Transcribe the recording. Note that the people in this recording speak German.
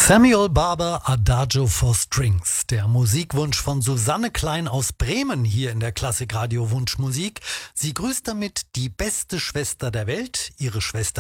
Samuel Barber Adagio for Strings, der Musikwunsch von Susanne Klein aus Bremen hier in der Klassikradio Wunschmusik. Sie grüßt damit die beste Schwester der Welt, ihre Schwester